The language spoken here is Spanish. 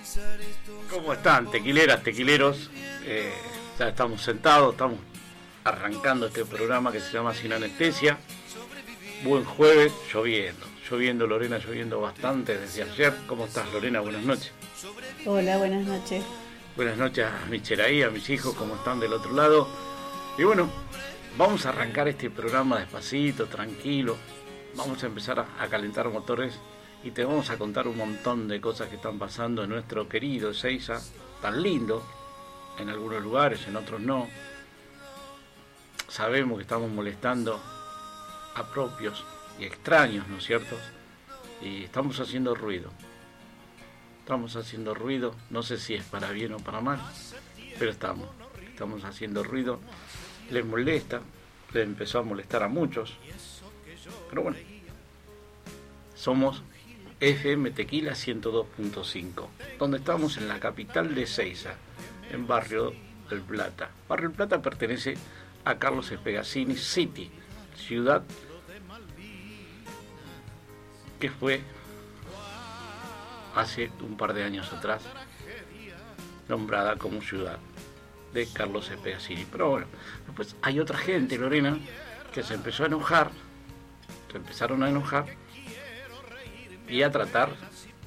¿Cómo están, tequileras, tequileros? Ya estamos sentados, estamos arrancando este programa que se llama Sin Anestesia. Buen jueves, lloviendo Lorena, lloviendo bastante desde ayer. ¿Cómo estás, Lorena? Buenas noches. Hola, buenas noches. Buenas noches a mi Cheraí, a mis hijos, ¿cómo están del otro lado? Y bueno, vamos a arrancar este programa despacito, tranquilo. Vamos a empezar a calentar motores y te vamos a contar un montón de cosas que están pasando en nuestro querido Ezeiza, tan lindo, en algunos lugares, en otros no. Sabemos que estamos molestando a propios y extraños, ¿no es cierto? Y estamos haciendo ruido. No sé si es para bien o para mal, pero estamos haciendo ruido. Les molesta, les empezó a molestar a muchos, pero bueno, somos FM Tequila 102.5, donde estamos en la capital de Ezeiza, en Barrio del Plata. Barrio del Plata pertenece a Carlos Espegacini City, ciudad que fue hace un par de años atrás nombrada como ciudad de Carlos Espegacini. Pero bueno, después hay otra gente, Lorena, que se empezaron a enojar y a tratar